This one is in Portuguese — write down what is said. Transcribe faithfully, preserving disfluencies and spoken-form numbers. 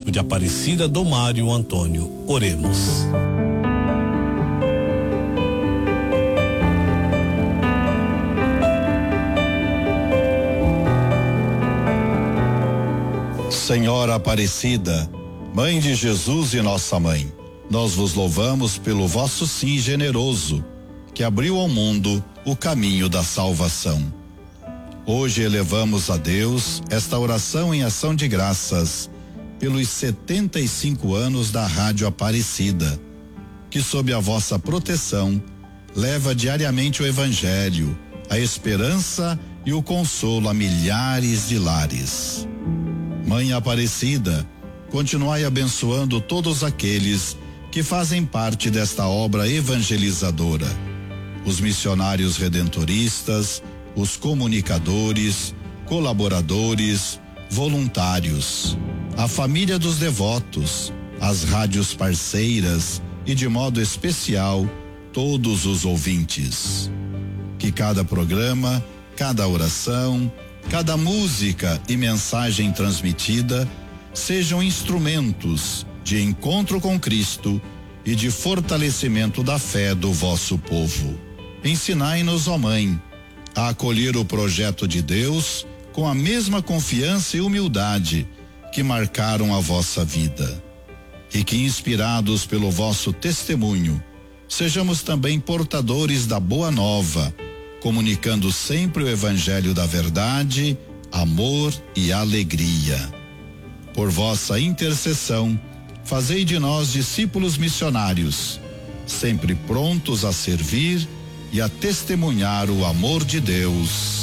Francisco de Aparecida do Mário Antônio. Oremos. Senhora Aparecida, Mãe de Jesus e nossa mãe, nós vos louvamos pelo vosso sim generoso, que abriu ao mundo o caminho da salvação. Hoje elevamos a Deus esta oração em ação de graças pelos setenta e cinco anos da Rádio Aparecida, que sob a vossa proteção leva diariamente o Evangelho, a esperança e o consolo a milhares de lares. Mãe Aparecida, continuai abençoando todos aqueles que fazem parte desta obra evangelizadora, os missionários redentoristas, os comunicadores, colaboradores, voluntários, a família dos devotos, as rádios parceiras e, de modo especial, todos os ouvintes. Que cada programa, cada oração, cada música e mensagem transmitida sejam instrumentos de encontro com Cristo e de fortalecimento da fé do vosso povo. Ensinai-nos, ó Mãe, a acolher o projeto de Deus com a mesma confiança e humildade que marcaram a vossa vida. E que, inspirados pelo vosso testemunho, sejamos também portadores da boa nova, comunicando sempre o Evangelho da verdade, amor e alegria. Por vossa intercessão, fazei de nós discípulos missionários, sempre prontos a servir e a testemunhar o amor de Deus.